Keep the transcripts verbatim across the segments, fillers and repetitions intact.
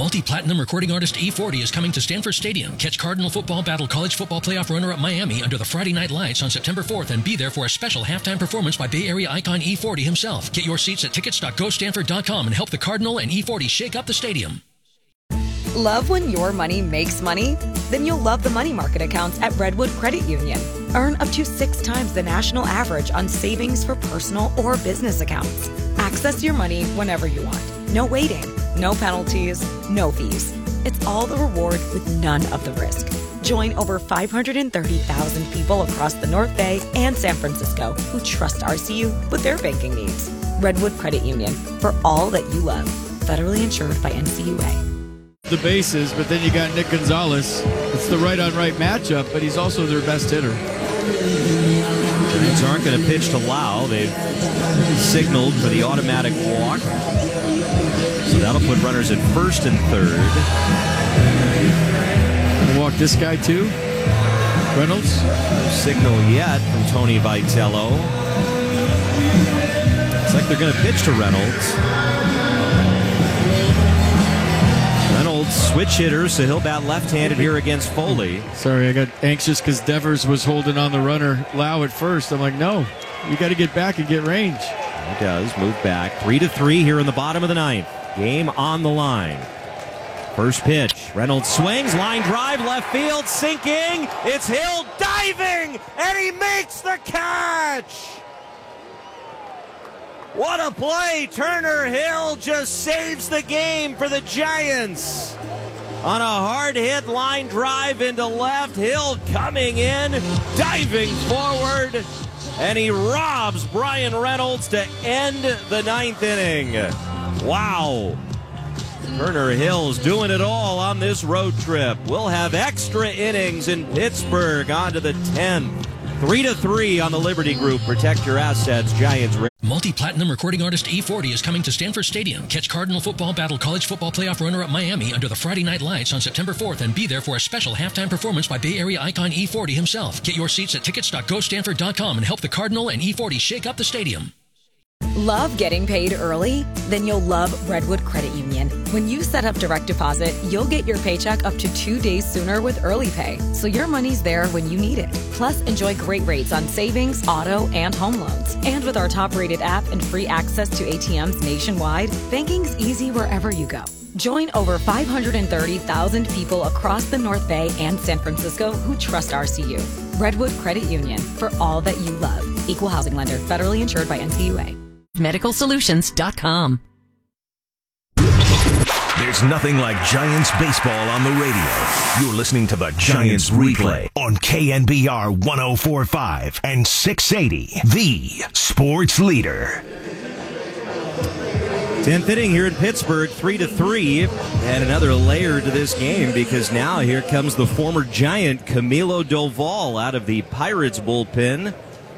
Multi-platinum recording artist E forty is coming to Stanford Stadium. Catch Cardinal football battle college football playoff runner-up Miami under the Friday Night Lights on September fourth and be there for a special halftime performance by Bay Area icon E forty himself. Get your seats at tickets dot go stanford dot com and help the Cardinal and E forty shake up the stadium. Love when your money makes money? Then you'll love the money market accounts at Redwood Credit Union. Earn up to six times the national average on savings for personal or business accounts. Access your money whenever you want. No waiting, no penalties, no fees. It's all the reward with none of the risk. Join over five hundred thirty thousand people across the North Bay and San Francisco who trust R C U with their banking needs. Redwood Credit Union, for all that you love. Federally insured by N C U A. The bases, but then you got Nick Gonzalez. It's the right-on-right matchup, but he's also their best hitter. Giants aren't going to pitch to Lau. They've signaled for the automatic walk. So that'll put runners at first and third. Gonna walk this guy too? Reynolds? No signal yet from Tony Vitello. Looks like they're going to pitch to Reynolds. Reynolds, switch hitter, so he'll bat left-handed here against Foley. Sorry, I got anxious because Devers was holding on the runner Lau at first. I'm like, no, you got to get back and get range. He does, move back. Three to three here in the bottom of the ninth. Game on the line. First pitch. Reynolds swings, line drive, left field, sinking. It's Hill diving, and he makes the catch. What a play. Turner Hill just saves the game for the Giants. On a hard hit line drive into left, Hill coming in, diving forward, and he robs Bryan Reynolds to end the ninth inning. Wow. Turner Hill's doing it all on this road trip. We'll have extra innings in Pittsburgh on to the tenth. Three to three on the Liberty Group. Protect your assets, Giants. Multi-platinum recording artist E forty is coming to Stanford Stadium. Catch Cardinal football battle college football playoff runner-up Miami under the Friday Night Lights on September fourth and be there for a special halftime performance by Bay Area icon E forty himself. Get your seats at tickets dot go stanford dot com and help the Cardinal and E forty shake up the stadium. Love getting paid early? Then you'll love Redwood Credit Union. When you set up direct deposit, you'll get your paycheck up to two days sooner with Early Pay, so your money's there when you need it. Plus, enjoy great rates on savings, auto, and home loans. And with our top-rated app and free access to A T Ms nationwide, banking's easy wherever you go. Join over five hundred thirty thousand people across the North Bay and San Francisco who trust R C U. Redwood Credit Union, for all that you love. Equal housing lender, federally insured by N C U A. medical solutions dot com. There's nothing like Giants baseball on the radio. You're listening to the Giants Replay on K N B R one oh four point five and six eighty, the sports leader. tenth inning here in Pittsburgh, three to three, and another layer to this game because now here comes the former Giant Camilo Doval out of the Pirates bullpen.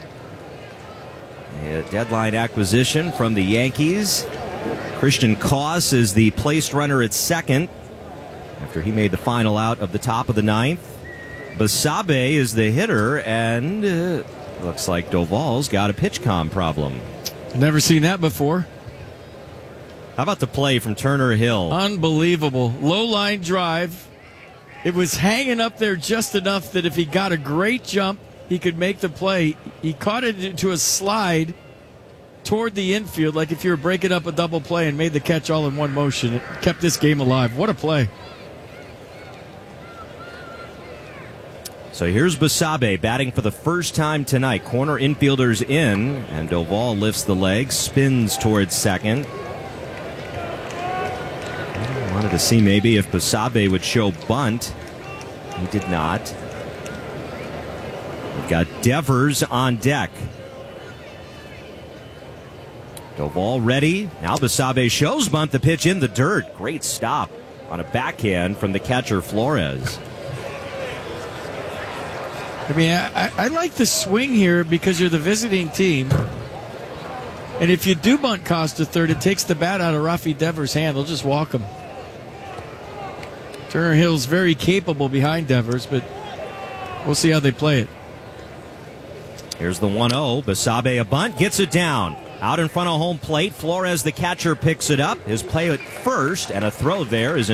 A deadline acquisition from the Yankees. Christian Koss is the placed runner at second after he made the final out of the top of the ninth. Basabe is the hitter, and uh, looks like Doval's got a pitch comm problem. Never seen that before. How about the play from Turner Hill? Unbelievable. Low line drive. It was hanging up there just enough that if he got a great jump, he could make the play. He caught it into a slide toward the infield, like if you were breaking up a double play, and made the catch all in one motion. It kept this game alive. What a play. So here's Basabe batting for the first time tonight. Corner infielders in, and Doval lifts the leg, spins towards second. I wanted to see maybe if Basabe would show bunt. He did not. We've got Devers on deck. Doval ready. Now Basabe shows bunt, the pitch in the dirt. Great stop on a backhand from the catcher Flores. I mean, I, I like the swing here because you're the visiting team. And if you do bunt Costa third, it takes the bat out of Rafi Devers' hand. They'll just walk him. Turner Hill's very capable behind Devers, but we'll see how they play it. Here's the one oh. Basabe a bunt, gets it down. Out in front of home plate, Flores, the catcher, picks it up. His play at first, and a throw there is